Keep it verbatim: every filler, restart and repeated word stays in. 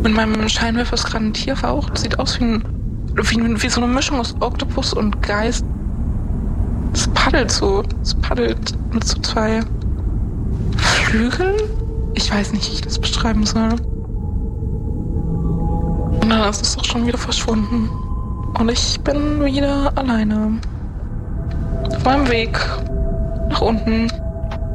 Mit meinem Scheinwerfer ist gerade ein Tier verraucht. Sieht aus wie, ein, wie, wie so eine Mischung aus Oktopus und Geist. Es paddelt so. Es paddelt mit so zwei Flügeln. Ich weiß nicht, wie ich das beschreiben soll. Und dann ist es doch schon wieder verschwunden. Und ich bin wieder alleine. Auf meinem Weg nach unten.